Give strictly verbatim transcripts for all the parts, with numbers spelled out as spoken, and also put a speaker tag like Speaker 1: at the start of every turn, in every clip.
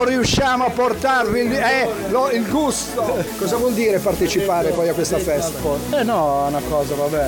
Speaker 1: riusciamo a portarvi il, eh, lo, il gusto. Cosa vuol dire partecipare poi a questa festa?
Speaker 2: Eh no, è una cosa, vabbè.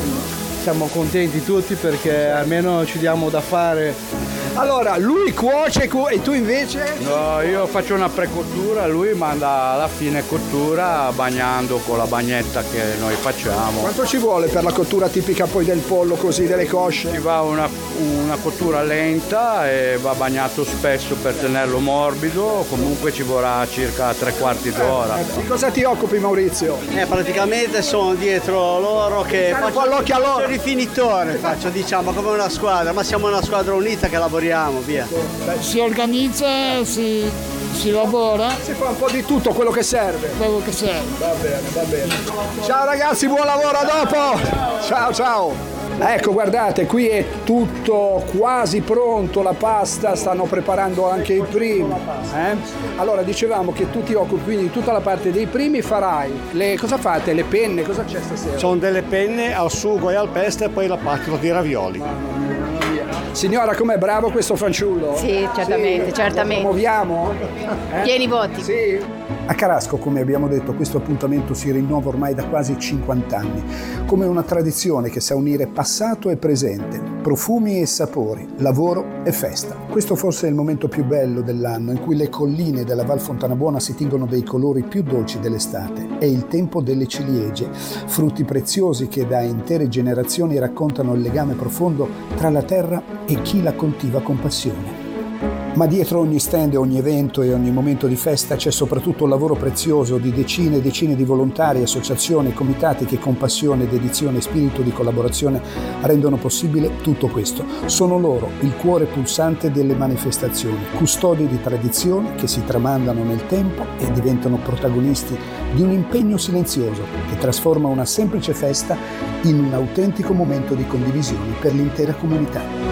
Speaker 2: Siamo contenti tutti perché almeno ci diamo da fare.
Speaker 1: Allora, lui cuoce e tu invece?
Speaker 2: No, io faccio una precottura, lui manda alla fine cottura bagnando con la bagnetta che noi facciamo.
Speaker 1: Quanto ci vuole per la cottura tipica poi del pollo, così, delle cosce?
Speaker 2: Ci va una, una cottura lenta e va bagnato spesso per tenerlo morbido, comunque ci vorrà circa tre quarti d'ora.
Speaker 1: Eh, di cosa ti occupi, Maurizio?
Speaker 3: Eh, praticamente sono dietro loro che
Speaker 1: Fai
Speaker 3: faccio,
Speaker 1: l'occhio a loro.
Speaker 3: faccio rifinitore, faccio diciamo come una squadra, ma siamo una squadra unita che lavoriamo, via.
Speaker 4: Si organizza, si, si lavora.
Speaker 1: Si fa un po' di tutto quello che serve.
Speaker 4: Quello che serve.
Speaker 1: Va bene, va bene. Ciao ragazzi, buon lavoro, a dopo! Ciao, ciao! Ecco, guardate, qui è tutto quasi pronto, la pasta, stanno preparando anche i primi. Eh? Allora, dicevamo che tu ti occupi quindi di tutta la parte dei primi, farai. Le, cosa fate? Le penne? Cosa c'è stasera?
Speaker 3: Sono delle penne al sugo e al pesto e poi la pasta di ravioli.
Speaker 1: Signora, com'è bravo questo fanciullo?
Speaker 5: Sì, certamente,
Speaker 1: sì.
Speaker 5: certamente.
Speaker 1: Lo promuoviamo?
Speaker 5: Eh? Pieni voti.
Speaker 1: Sì. A Carasco, come abbiamo detto, questo appuntamento si rinnova ormai da quasi cinquanta anni, come una tradizione che sa unire passato e presente, profumi e sapori, lavoro e festa. Questo forse è il momento più bello dell'anno, in cui le colline della Val Fontanabuona si tingono dei colori più dolci dell'estate. È il tempo delle ciliegie, frutti preziosi che da intere generazioni raccontano il legame profondo tra la terra e chi la coltiva con passione. Ma dietro ogni stand, ogni evento e ogni momento di festa c'è soprattutto un lavoro prezioso di decine e decine di volontari, associazioni e comitati che con passione, dedizione e spirito di collaborazione rendono possibile tutto questo. Sono loro il cuore pulsante delle manifestazioni, custodi di tradizioni che si tramandano nel tempo e diventano protagonisti di un impegno silenzioso che trasforma una semplice festa in un autentico momento di condivisione per l'intera comunità.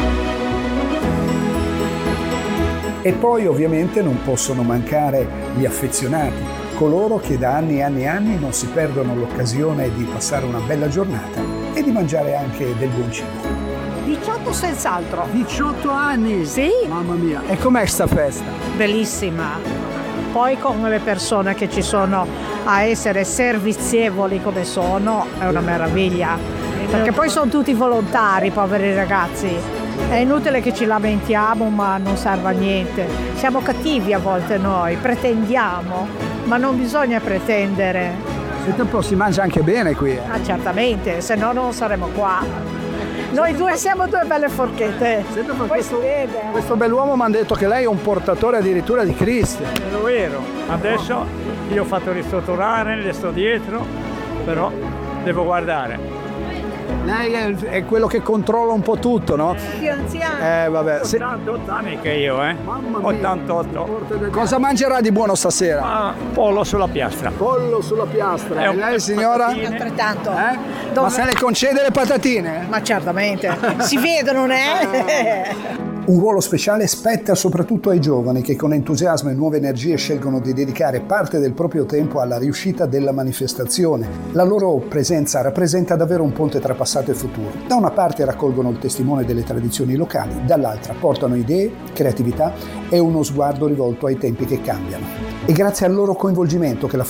Speaker 1: E poi ovviamente non possono mancare gli affezionati, coloro che da anni e anni e anni non si perdono l'occasione di passare una bella giornata e di mangiare anche del buon cibo.
Speaker 6: diciotto senz'altro.
Speaker 1: diciotto anni?
Speaker 6: Sì.
Speaker 1: Mamma mia. E com'è sta festa?
Speaker 6: Bellissima. Poi con le persone che ci sono a essere servizievoli come sono è una meraviglia. Perché poi sono tutti volontari, poveri ragazzi. È inutile che ci lamentiamo, ma non serve a niente. Siamo cattivi a volte noi, pretendiamo, ma non bisogna pretendere.
Speaker 1: Senti un po', si mangia anche bene qui. Eh?
Speaker 6: Ah, certamente, se no non saremo qua. Noi due siamo due belle forchette.
Speaker 1: Senti,
Speaker 6: poi
Speaker 1: questo,
Speaker 6: si vede.
Speaker 1: Questo bell'uomo mi ha detto che lei è un portatore addirittura di Cristo.
Speaker 7: Lo ero, adesso io ho fatto ristrutturare, le sto dietro, però devo guardare.
Speaker 1: Lei è, è quello che controlla un po' tutto, no?
Speaker 6: Più anziano.
Speaker 1: Eh, vabbè. Se...
Speaker 7: ottantotto anni che io, eh?
Speaker 1: Mamma mia.
Speaker 7: ottantotto.
Speaker 1: Cosa mangerà di buono stasera?
Speaker 7: Ah, pollo sulla piastra.
Speaker 1: Pollo sulla piastra.
Speaker 7: Eh,
Speaker 1: E lei, signora?
Speaker 6: Altrettanto.
Speaker 1: Eh?
Speaker 6: Dove...
Speaker 1: Ma se le concede le patatine?
Speaker 6: Ma certamente. Si vedono, non è?
Speaker 1: Un ruolo speciale spetta soprattutto ai giovani che con entusiasmo e nuove energie scelgono di dedicare parte del proprio tempo alla riuscita della manifestazione. La loro presenza rappresenta davvero un ponte tra passato e futuro. Da una parte raccolgono il testimone delle tradizioni locali, dall'altra portano idee, creatività e uno sguardo rivolto ai tempi che cambiano. È grazie al loro coinvolgimento che la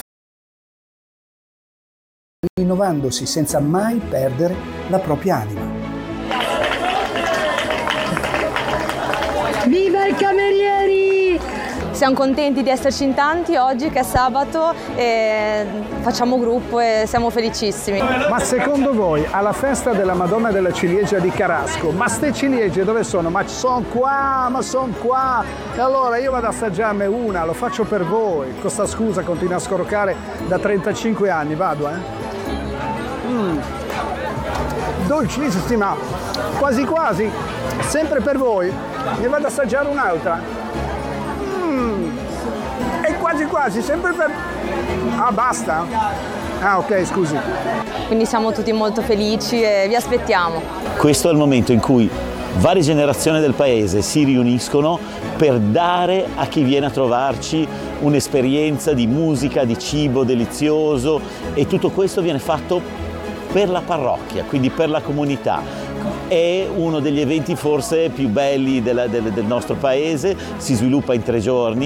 Speaker 1: rinnovandosi senza mai perdere la propria anima.
Speaker 8: Viva i camerieri!
Speaker 5: Siamo contenti di esserci in tanti oggi che è sabato e facciamo gruppo e siamo felicissimi.
Speaker 1: Ma secondo voi alla festa della Madonna della Ciliegia di Carasco, ma ste ciliegie dove sono? Ma sono qua, ma sono qua! E allora io vado ad assaggiarne una, lo faccio per voi. Con sta scusa continuo a scorrocare da trentacinque anni, vado eh? Mm. Dolcissima, quasi quasi, sempre per voi. Ne vado ad assaggiare un'altra. Mm. E quasi quasi, sempre per... Ah, basta? Ah, ok, scusi.
Speaker 5: Quindi siamo tutti molto felici e vi aspettiamo.
Speaker 9: Questo è il momento in cui varie generazioni del paese si riuniscono per dare a chi viene a trovarci un'esperienza di musica, di cibo delizioso, e tutto questo viene fatto per la parrocchia, quindi per la comunità. È uno degli eventi forse più belli della, del, del nostro paese, si sviluppa in tre giorni.